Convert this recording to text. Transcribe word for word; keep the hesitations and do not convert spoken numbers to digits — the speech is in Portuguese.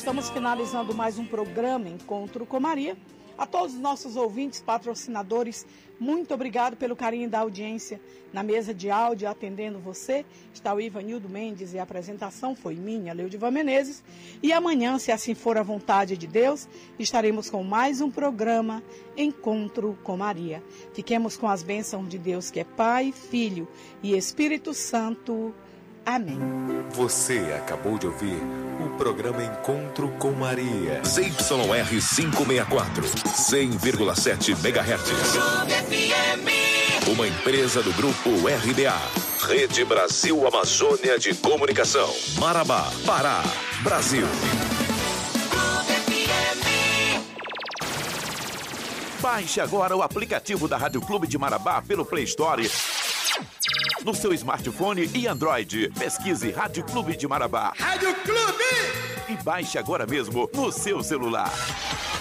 Estamos finalizando mais um programa Encontro com Maria. A todos os nossos ouvintes, patrocinadores, muito obrigado pelo carinho da audiência. Na mesa de áudio, atendendo você, está o Ivanildo Mendes e a apresentação foi minha, Leudiva Menezes. E amanhã, se assim for a vontade de Deus, estaremos com mais um programa Encontro com Maria. Fiquemos com as bênçãos de Deus, que é Pai, Filho e Espírito Santo. Amém. Você acabou de ouvir o programa Encontro com Maria. Z Y R quinhentos e sessenta e quatro, cem vírgula sete megahertz. Uma empresa do grupo R B A. Rede Brasil Amazônia de Comunicação. Marabá, Pará, Brasil. Baixe agora o aplicativo da Rádio Clube de Marabá pelo Play Store, no seu smartphone e Android. Pesquise Rádio Clube de Marabá. Rádio Clube! E baixe agora mesmo no seu celular.